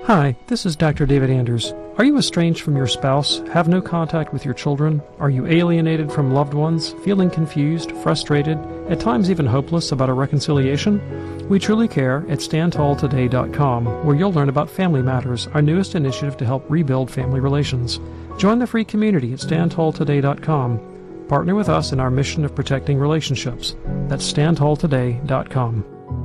Hi, this is Dr. David Anders. Are you estranged from your spouse, have no contact with your children? Are you alienated from loved ones, feeling confused, frustrated, at times even hopeless about a reconciliation? We truly care at StandTallToday.com, where you'll learn about Family Matters, our newest initiative to help rebuild family relations. Join the free community at StandTallToday.com. Partner with us in our mission of protecting relationships. That's StandTallToday.com.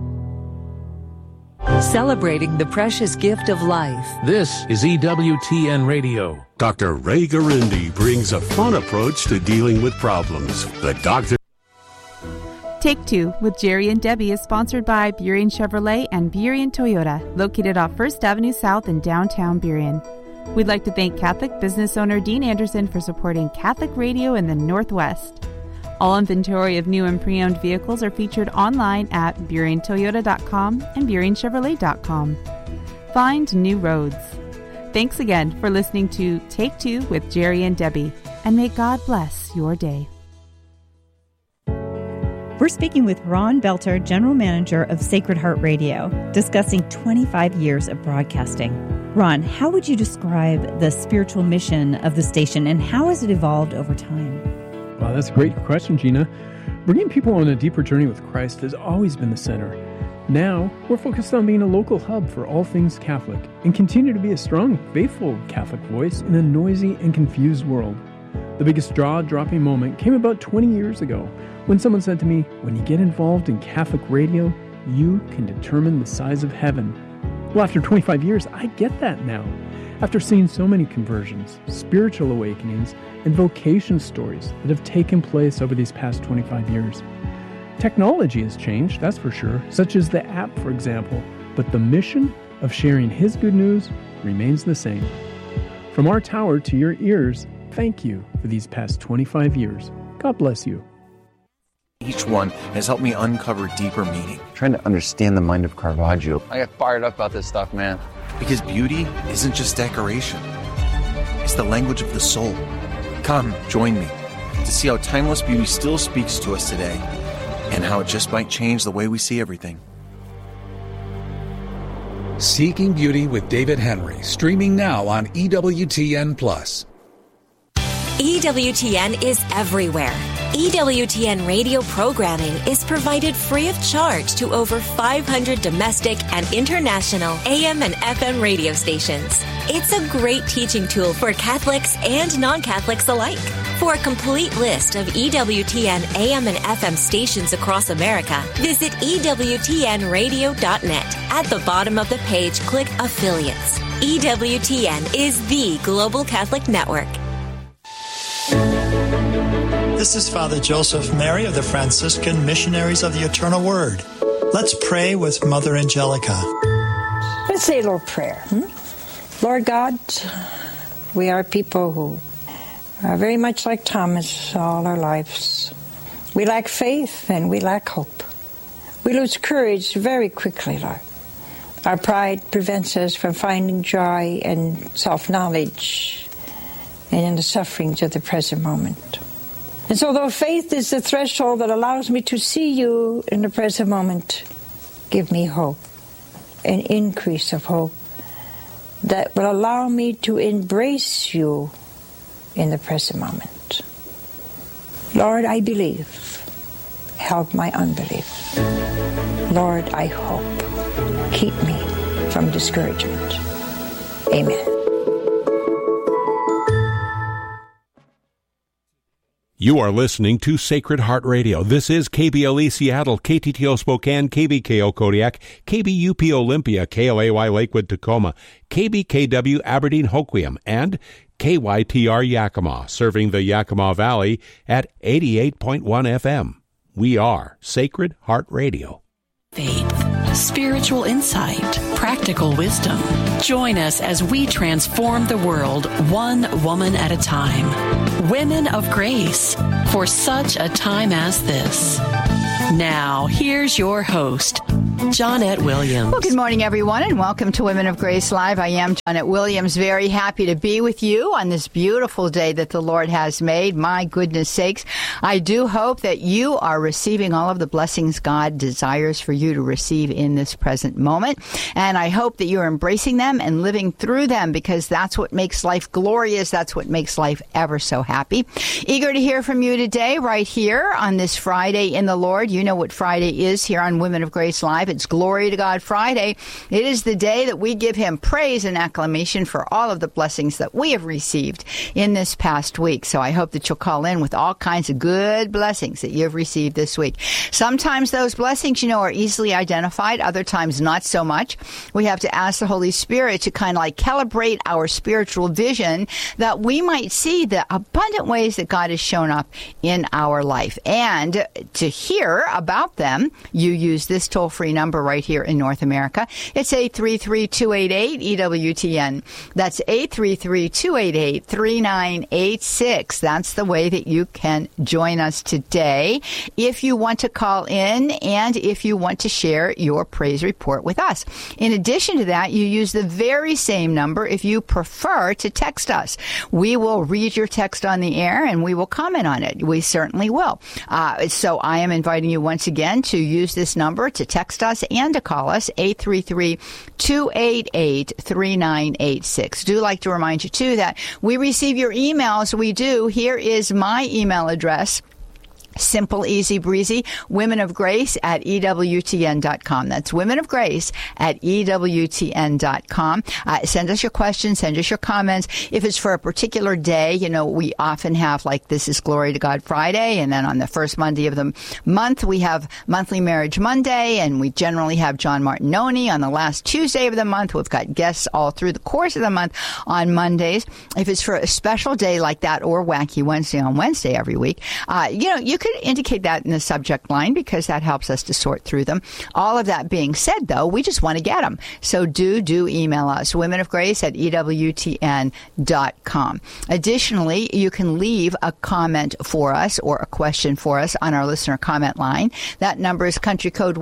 Celebrating the precious gift of life. This is EWTN Radio. Dr. Ray Garindi brings a fun approach to dealing with problems. The doctor. Take Two with Jerry and Debbie is sponsored by Burien Chevrolet and Burien Toyota, located off 1st Avenue South in downtown Burien. We'd like to thank Catholic business owner Dean Anderson for supporting Catholic radio in the Northwest. All inventory of new and pre-owned vehicles are featured online at BurienToyota.com and BurienChevrolet.com. Find new roads. Thanks again for listening to Take Two with Jerry and Debbie, and may God bless your day. We're speaking with Ron Belter, General Manager of Sacred Heart Radio, discussing 25 years of broadcasting. Ron, how would you describe the spiritual mission of the station, and how has it evolved over time? Wow, that's a great question, Gina. Bringing people on a deeper journey with Christ has always been the center. Now, we're focused on being a local hub for all things Catholic and continue to be a strong, faithful Catholic voice in a noisy and confused world. The biggest jaw-dropping moment came about 20 years ago when someone said to me, "When you get involved in Catholic radio, you can determine the size of heaven." Well, after 25 years, I get that now. After seeing so many conversions, spiritual awakenings, and vocation stories that have taken place over these past 25 years. Technology has changed, that's for sure, such as the app, for example, but the mission of sharing His good news remains the same. From our tower to your ears, thank you for these past 25 years. God bless you. Each one has helped me uncover deeper meaning. Trying to understand the mind of Caravaggio. I get fired up about this stuff, man. Because beauty isn't just decoration. It's the language of the soul. Come, join me to see how timeless beauty still speaks to us today and how it just might change the way we see everything. Seeking Beauty with David Henry, streaming now on EWTN+. EWTN is everywhere. EWTN radio programming is provided free of charge to over 500 domestic and international AM and FM radio stations. It's a great teaching tool for Catholics and non-Catholics alike. For a complete list of EWTN AM and FM stations across America, visit EWTNradio.net. At the bottom of the page, click Affiliates. EWTN is the Global Catholic Network. This is Father Joseph Mary of the Franciscan Missionaries of the Eternal Word. Let's pray with Mother Angelica. Let's say a little prayer. Lord God, we are people who are very much like Thomas all our lives. We lack faith and we lack hope. We lose courage very quickly, Lord. Our pride prevents us from finding joy and self-knowledge and in the sufferings of the present moment. And so though faith is the threshold that allows me to see you in the present moment, give me hope, an increase of hope that will allow me to embrace you in the present moment. Lord, I believe. Help my unbelief. Lord, I hope. Keep me from discouragement. Amen. You are listening to Sacred Heart Radio. This is KBLE Seattle, KTTO Spokane, KBKO Kodiak, KBUP Olympia, KLAY Lakewood Tacoma, KBKW Aberdeen Hoquiam, and KYTR Yakima, serving the Yakima Valley at 88.1 FM. We are Sacred Heart Radio. Faith, spiritual insight, practical wisdom. Join us as we transform the world one woman at a time. Women of Grace, for such a time as this. Now, here's your host, Johnnette Williams. Well, good morning, everyone, and welcome to Women of Grace Live. I am Johnnette Williams, very happy to be with you on this beautiful day that the Lord has made. My goodness sakes, I do hope that you are receiving all of the blessings God desires for you to receive in this present moment, and I hope that you're embracing them and living through them, because that's what makes life glorious. That's what makes life ever so happy. Eager to hear from you today, right here on this Friday in the Lord. You know what Friday is here on Women of Grace Live. It's Glory to God Friday. It is the day that we give Him praise and acclamation for all of the blessings that we have received in this past week. So I hope that you'll call in with all kinds of good blessings that you've received this week. Sometimes those blessings, are easily identified. Other times not so much. We have to ask the Holy Spirit to kind of like calibrate our spiritual vision that we might see the abundant ways that God has shown up in our life. And to hear about them, you use this toll-free number right here in North America. It's 833-288-EWTN. That's 833-288-3986. That's the way that you can join us today if you want to call in and if you want to share your praise report with us. In addition to that, you use the very same number if you prefer to text us. We will read your text on the air and we will comment on it. We certainly will. So I am inviting you once again to use this number to text us and to call us, 833-288-3986. Do like to remind you, too, that we receive your emails. We do. Here is my email address. Simple, easy breezy, womenofgrace@EWTN.com. That's womenofgrace@EWTN.com. Send us your questions, send us your comments. If it's for a particular day, we often have, like, this is Glory to God Friday, and then on the first Monday of the month, we have Monthly Marriage Monday, and we generally have John Martinoni on the last Tuesday of the month. We've got guests all through the course of the month on Mondays. If it's for a special day like that, or Wacky Wednesday on Wednesday every week, you could indicate that in the subject line, because that helps us to sort through them. All of that being said, though, we just want to get them. So do email us, womenofgrace@EWTN.com. Additionally, you can leave a comment for us or a question for us on our listener comment line. That number is country code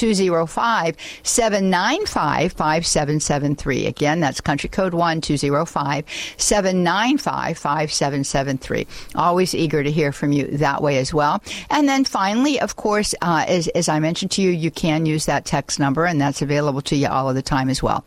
1-205-795-5773. Again, that's country code 1-205-795-5773. Always eager to hear from you that way as well. And then finally, of course, as I mentioned to you, you can use that text number, and that's available to you all of the time as well.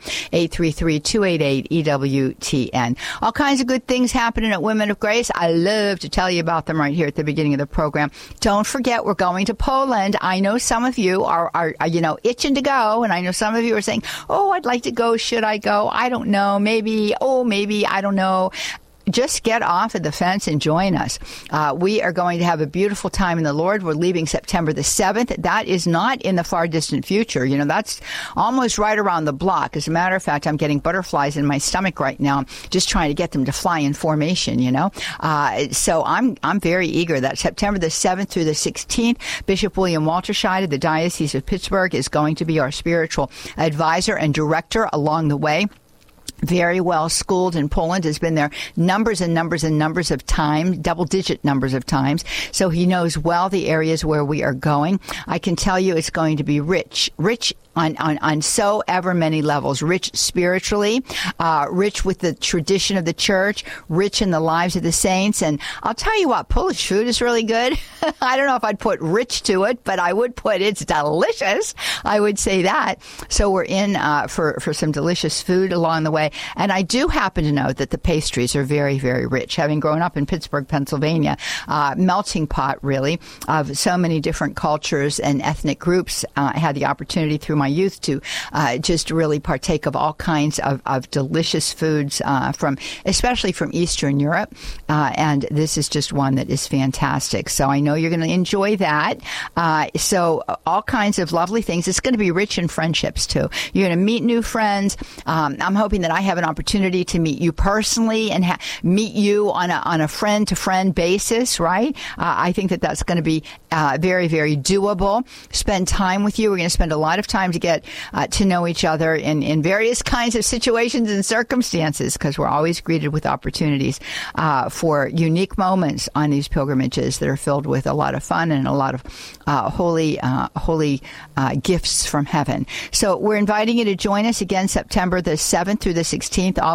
833-288-EWTN. All kinds of good things happening at Women of Grace. I love to tell you about them right here at the beginning of the program. Don't forget, we're going to Poland. I know some of you are itching to go, and I know some of you are saying, oh, I'd like to go. Should I go? I don't know. Maybe, I don't know. Just get off of the fence and join us. We are going to have a beautiful time in the Lord. We're leaving September the 7th. That is not in the far distant future. That's almost right around the block. As a matter of fact, I'm getting butterflies in my stomach right now, just trying to get them to fly in formation, So I'm very eager. That September the 7th through the 16th, Bishop William Walterscheid of the Diocese of Pittsburgh is going to be our spiritual advisor and director along the way. Very well schooled in Poland, has been there numbers and numbers and numbers of times, double-digit numbers of times. So he knows well the areas where we are going. I can tell you it's going to be rich on so ever many levels. Rich spiritually, rich with the tradition of the church, rich in the lives of the saints. And I'll tell you what, Polish food is really good. I don't know if I'd put rich to it, but I would put it's delicious. I would say that. So we're in for some delicious food along the way. And I do happen to know that the pastries are very, very rich. Having grown up in Pittsburgh, Pennsylvania, melting pot, really, of so many different cultures and ethnic groups. I had the opportunity through my youth to just really partake of all kinds of delicious foods especially from Eastern Europe. And this is just one that is fantastic. So I know you're going to enjoy that. So all kinds of lovely things. It's going to be rich in friendships, too. You're going to meet new friends. I'm hoping that I have an opportunity to meet you personally and meet you on a friend-to-friend basis, right? I think that that's going to be very, very doable. Spend time with you. We're going to spend a lot of time to get to know each other in various kinds of situations and circumstances, because we're always greeted with opportunities for unique moments on these pilgrimages that are filled with a lot of fun and a lot of holy gifts from heaven. So we're inviting you to join us again September the 7th through the 16th.